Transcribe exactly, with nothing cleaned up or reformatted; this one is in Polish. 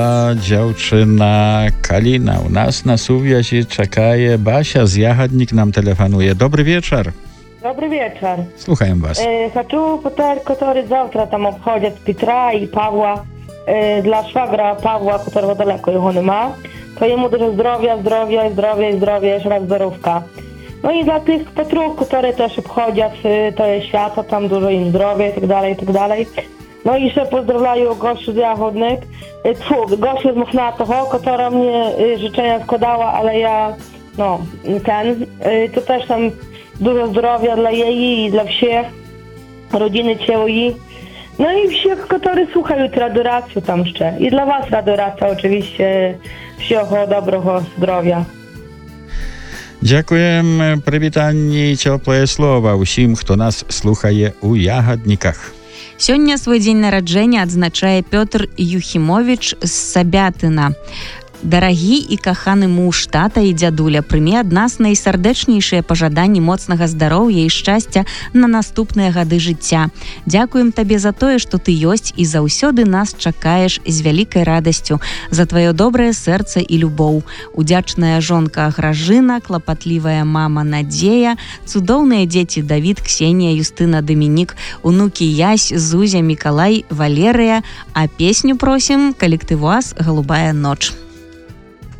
Dziewczyna Kalina. U nas na suvjazi czekaje Basia z Jahadnik, nam telefonuje. Dobry wieczór. Dobry wieczór. Słucham was. E, хочу подарок, который завтра там обходять Петра і Павла, е, для швагра Павла, которого далеко його нема. То йому дуже здоров'я, здоров'я, здоров'я, здоров'я, ще раз здоров'ка. Ну і для тих Петрów, które też obchodzą to jest świata, tam dużo im zdrowia i tak dalej, i tak dalej. No i jeszcze pozdrawiam gościu z Jahodnik, tfu, gościu z Mochnatego, która mnie y, życzenia składała, ale ja, no, ten, y, to też tam dużo zdrowia dla jej i dla wszystkich, rodziny cieli. No i wszystkich, którzy słuchają radioracji tam jeszcze. I dla was radioracja oczywiście, wszystkiego dobrego, zdrowia. Дякуємо, привітання і тепле слова усім, хто нас слухає у Ягодниках. Сёння свой дзень нараджэння адзначае Пётр Юхімовіч з Сабятына. Дарагі і каханы муж, тата і дзядуля, прымі ад нас найсардэчнейшыя пажаданні моцнага здароўя і шчасця на наступныя гады жыцця. Дзякуем табе за тое, што ты ёсць і заўсёды нас чакаеш з вялікай радасцю, за тваё добрае сэрца і любоў. Удзячная жонка Гражына, клапатлівая мама Надзея, цудоўныя дзеці Давід, Ксенія, Юстына, Дамінік, унукі Ясь, Зузя, Мікалай, Валерыя, а песню просім калектыву ас «Голубая ноч».